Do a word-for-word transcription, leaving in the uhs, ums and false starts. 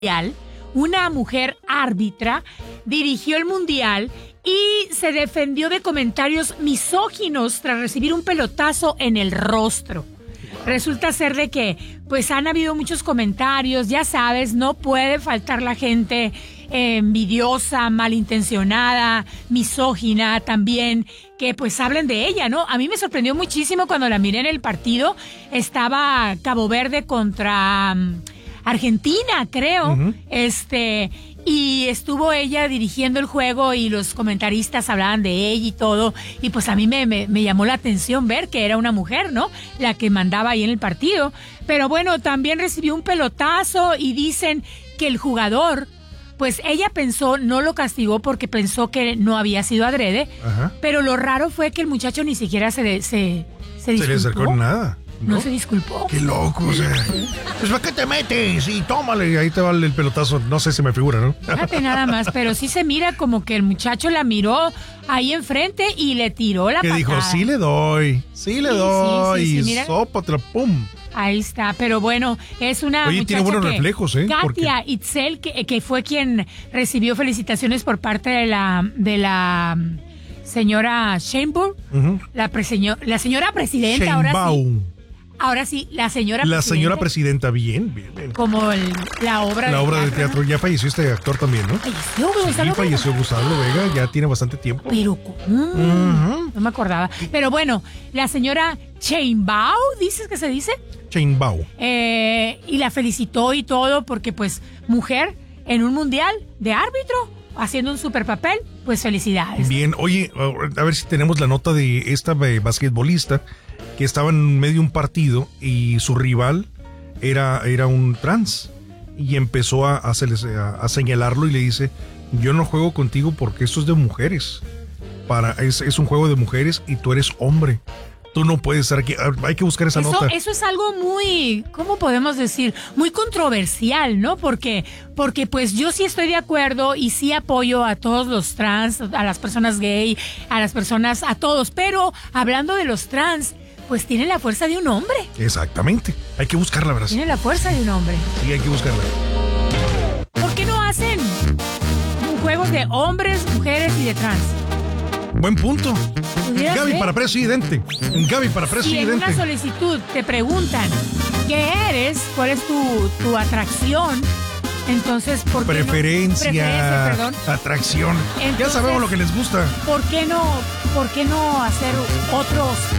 mundial, una mujer árbitra dirigió el mundial y se defendió de comentarios misóginos tras recibir un pelotazo en el rostro. Resulta ser de que, pues han habido muchos comentarios, ya sabes, no puede faltar la gente eh, envidiosa, malintencionada, misógina también, que pues hablen de ella, ¿no? A mí me sorprendió muchísimo cuando la miré en el partido, estaba Cabo Verde contra um, Argentina, creo, uh-huh. este... Y estuvo ella dirigiendo el juego y los comentaristas hablaban de ella y todo. Y pues a mí me, me, me llamó la atención ver que era una mujer, ¿no? La que mandaba ahí en el partido. Pero bueno, también recibió un pelotazo y dicen que el jugador, pues ella pensó, no lo castigó porque pensó que no había sido adrede. Ajá. Pero lo raro fue que el muchacho ni siquiera se, se, se disculpó. Se le acercó nada. ¿No? ¿No se disculpó? Qué loco, o sea. Pues ¿para qué te metes? Y tómale, y ahí te va el pelotazo. No sé, se me figura, ¿no? Fíjate nada más, pero sí se mira como que el muchacho la miró ahí enfrente y le tiró la que patada. Que dijo, sí le doy, sí le sí, doy, sí, sí, sí, y sópatra, pum. Ahí está, pero bueno, es una Oye, muchacha tiene buenos que, reflejos, ¿eh? Katia Itzel, que, que fue quien recibió felicitaciones por parte de la... de la señora Sheinbaum, uh-huh. la, preseño, la señora presidenta, Sheinbaum. ahora sí. Ahora sí, la señora la presidenta. La señora presidenta, bien, bien, bien. Como el, la obra la de obra teatro, de teatro. ¿No? Ya falleció este actor también, ¿no? Falleció, Gonzalo. Sí, falleció Gonzalo Vega, ya tiene bastante tiempo. Pero, ¿cómo? Uh-huh. No me acordaba. Pero bueno, la señora Sheinbaum, ¿dices que se dice? Sheinbaum. Eh, y la felicitó y todo, porque pues, mujer en un mundial de árbitro, haciendo un super papel, pues felicidades. Bien, oye, a ver si tenemos la nota de esta basquetbolista que estaba en medio de un partido y su rival era, era un trans y empezó a, a, a señalarlo y le dice, yo no juego contigo porque esto es de mujeres, para es, es un juego de mujeres y tú eres hombre. Tú no puedes estar aquí, hay que buscar esa eso, nota. Eso es algo muy, ¿cómo podemos decir? Muy controversial, ¿no? Porque, porque pues yo sí estoy de acuerdo y sí apoyo a todos los trans, a las personas gay, a las personas, a todos. Pero hablando de los trans, pues tiene la fuerza de un hombre. Exactamente, hay que buscarla, ¿verdad? Tiene la fuerza de un hombre. Sí, hay que buscarla. ¿Por qué no hacen juegos de hombres, mujeres y de trans? Buen punto. Gaby ser? para presidente. Gaby para presidente. Si en una solicitud te preguntan qué eres, cuál es tu, tu atracción, entonces, ¿por qué Preferencia, no? Preferencia, perdón. atracción. Entonces, ya sabemos lo que les gusta. ¿Por qué no, por qué no hacer otros